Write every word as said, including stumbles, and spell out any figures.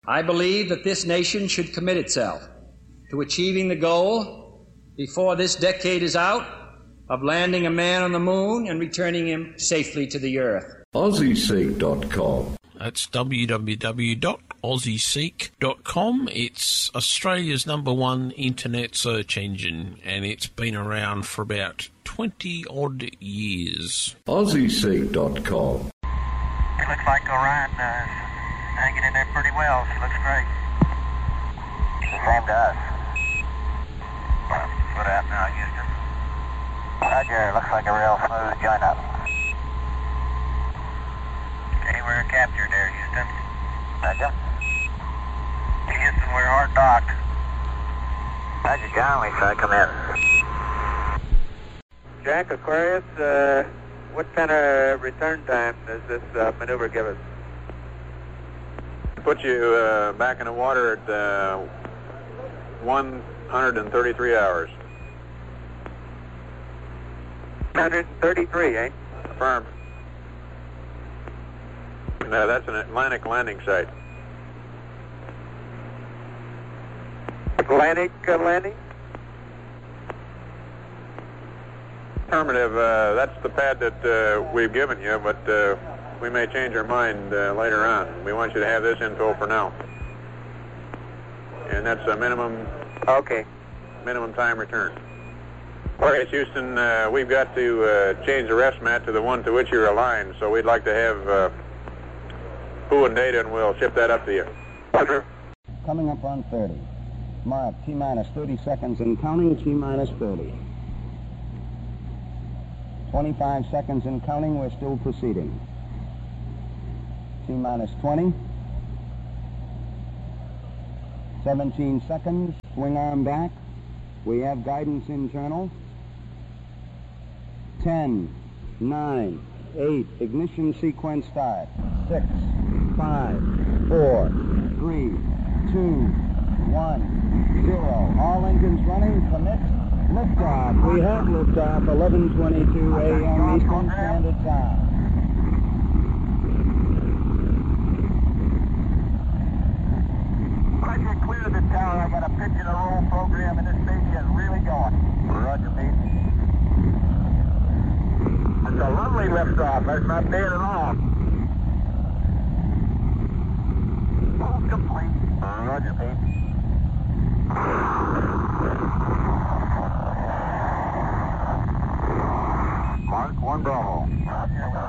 I believe that this nation should commit itself to achieving the goal before this decade is out of landing a man on the moon and returning him safely to the earth. Aussie Seek dot com. That's w w w dot aussie seek dot com. It's Australia's number one internet search engine, and it's been around for about twenty odd years. Aussie Seek dot com. It looks like Orion uh, is hanging in there pretty well. She looks great. Same to us. Foot out now, Houston. Roger, looks like a real smooth join up. Okay, we're captured there, Houston. Roger. Houston, we're hard docked. Roger, John, we try to come in. Jack, Aquarius, uh, what kind of return time does this uh, maneuver give us? Put you uh, back in the water at uh, one hundred thirty-three hours. one hundred thirty-three, eh? Affirmed. No, that's an Atlantic landing site. Atlantic uh, landing? Affirmative. Uh, that's the pad that uh, we've given you, but uh, we may change our mind uh, later on. We want you to have this info for now. And that's a minimum. Okay. Minimum time return. All right, Houston, uh, we've got to uh, change the rest mat to the one to which you're aligned, so we'd like to have uh, P U and data, and we'll ship that up to you. Roger. Coming up on thirty. Mark, T minus thirty seconds and counting, T minus thirty. twenty-five seconds and counting, we're still proceeding. T minus twenty. seventeen seconds, swing arm back. We have guidance internal. ten, nine, eight, ignition sequence start. six, five, four, three, two, one, zero. All engines running, commit, liftoff. We have liftoff, eleven twenty-two a m Eastern Standard Time. Roger, clear the tower. I got a pitch and a roll program, and this baby is really going. Roger, Pete. It's a lovely liftoff. That's not bad at all. All complete. Roger, Pete. Mark, one Bravo.